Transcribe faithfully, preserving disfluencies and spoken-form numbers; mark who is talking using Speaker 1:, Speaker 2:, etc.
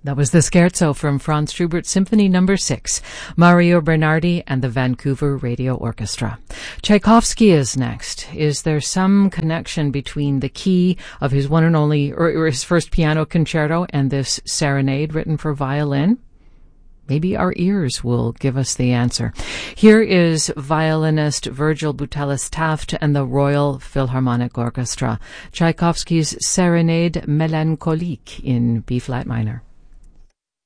Speaker 1: That was the Scherzo from Franz Schubert Symphony Number six, Mario Bernardi and the Vancouver Radio Orchestra. Tchaikovsky is next. Is there some connection between the key of his one and only, or, or his first piano concerto and this serenade written for violin? Maybe our ears will give us the answer. Here is violinist Virgil Butelis Taft and the Royal Philharmonic Orchestra. Tchaikovsky's Serenade Mélancolique in B-flat minor.